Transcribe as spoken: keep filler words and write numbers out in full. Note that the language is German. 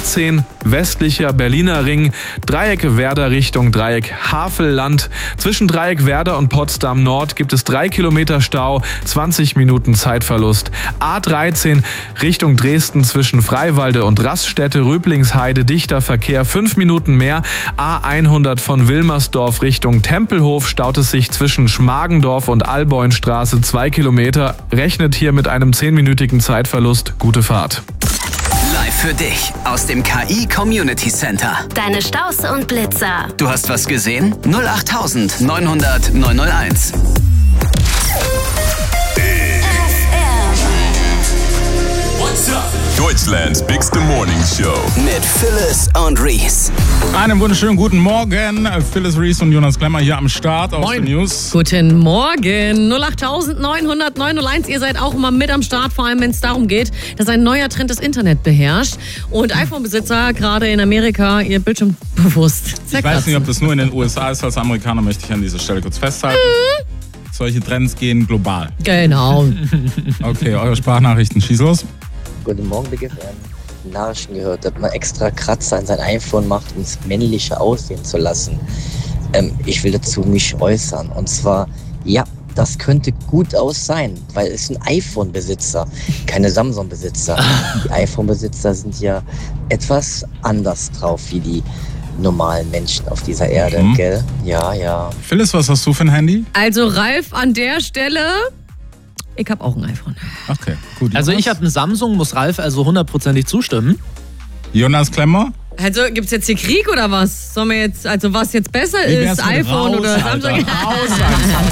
dreizehn westlicher Berliner Ring, Dreieck Werder Richtung Dreieck Havelland. Zwischen Dreieck Werder und Potsdam Nord gibt es drei Kilometer Stau, zwanzig Minuten Zeitverlust. A dreizehn Richtung Dresden zwischen Freiwalde und Raststätte, Röblingsheide, dichter Verkehr, fünf Minuten mehr. A hundert von Wilmersdorf Richtung Tempelhof staut es sich zwischen Schmargendorf und Alboinstraße zwei Kilometer. Rechnet hier mit einem zehnminütigen Zeitverlust. Gute Fahrt. Live für dich aus dem K I Community Center. Deine Staus und Blitzer. Du hast was gesehen? null acht neunhundert neunhunderteins. Deutschlands Bigste Morning Show. Mit Phyllis und Reese. Einen wunderschönen guten Morgen. Phyllis, Reese und Jonas Klemmer hier am Start aus den News. Guten Morgen. null acht neunhundert neunhunderteins. Ihr seid auch immer mit am Start, vor allem wenn es darum geht, dass ein neuer Trend das Internet beherrscht. Und iPhone-Besitzer, gerade in Amerika, ihr Bildschirm bewusst Ich weiß nicht, ob das nur in den U S A ist. Als Amerikaner möchte ich an dieser Stelle kurz festhalten. Mhm. Solche Trends gehen global. Genau. Okay, eure Sprachnachrichten, schieß los. Guten Morgen, Big F M. Nachrichten gehört, dass man extra Kratzer an sein iPhone macht, um es männlicher aussehen zu lassen. Ähm, ich will dazu mich äußern. Und zwar, ja, das könnte gut aus sein, weil es ein iPhone-Besitzer, keine Samsung-Besitzer. Die iPhone-Besitzer sind ja etwas anders drauf wie die normalen Menschen auf dieser Erde, mhm. gell? Ja, ja. Phyllis, was hast du für ein Handy? Also Ralf, an der Stelle, ich habe auch ein iPhone. Okay, gut. Also ich habe ein Samsung, muss Ralf also hundertprozentig zustimmen. Jonas Klemmer? Also gibt's jetzt hier Krieg oder was? Sollen wir jetzt, also was jetzt besser ist, iPhone raus, oder Alter, Samsung? raus, Alter.